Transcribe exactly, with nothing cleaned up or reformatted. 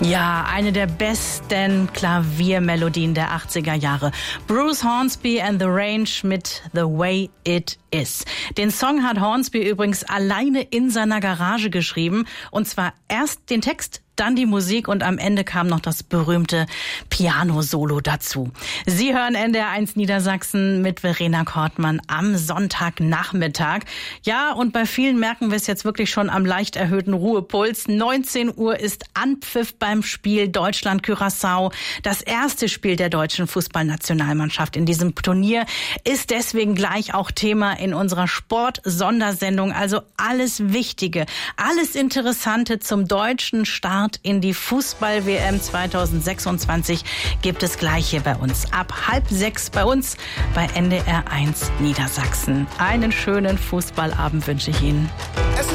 Ja, eine der besten Klaviermelodien der achtziger Jahre. Bruce Hornsby and the Range mit The Way It Is. Den Song hat Hornsby übrigens alleine in seiner Garage geschrieben. Und zwar erst den Text, dann die Musik und am Ende kam noch das berühmte Piano-Solo dazu. Sie hören N D R eins Niedersachsen mit Verena Kortmann am Sonntagnachmittag. Ja, und bei vielen merken wir es jetzt wirklich schon am leicht erhöhten Ruhepuls. neunzehn Uhr ist Anpfiff beim Spiel Deutschland-Curaçao. Das erste Spiel der deutschen Fußballnationalmannschaft in diesem Turnier ist deswegen gleich auch Thema in unserer Sport-Sondersendung. Also alles Wichtige, alles Interessante zum deutschen Start in die Fußball-W M zweitausendsechsundzwanzig gibt es gleich hier bei uns. Ab halb sechs bei uns bei N D R eins Niedersachsen. Einen schönen Fußballabend wünsche ich Ihnen.